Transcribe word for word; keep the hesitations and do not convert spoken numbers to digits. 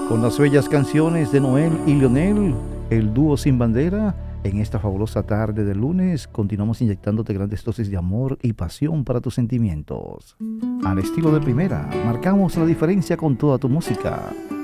Con las bellas canciones de Noel y Lionel, el dúo sin bandera, en esta fabulosa tarde de lunes, continuamos inyectándote grandes dosis de amor y pasión para tus sentimientos. Al estilo de primera, marcamos la diferencia con toda tu música.